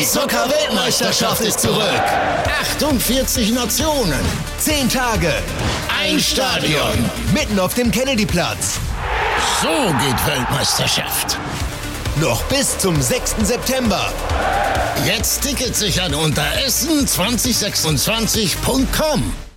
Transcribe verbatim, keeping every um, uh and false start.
Zucker-Weltmeisterschaft ist zurück. achtundvierzig Nationen. zehn Tage. Ein Stadion. Mitten auf dem Kennedyplatz. So geht Weltmeisterschaft. Noch bis zum sechsten September. Jetzt Tickets sichern unter essen zwanzig sechsundzwanzig punkt com.